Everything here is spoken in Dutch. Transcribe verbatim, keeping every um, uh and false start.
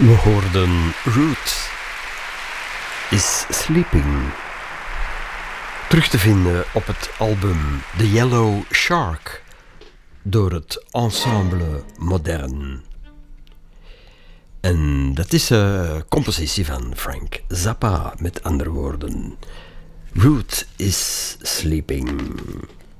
We hoorden Root is Sleeping. Terug te vinden op het album The Yellow Shark door het Ensemble Modern. En dat is een compositie van Frank Zappa, met andere woorden. Root is Sleeping.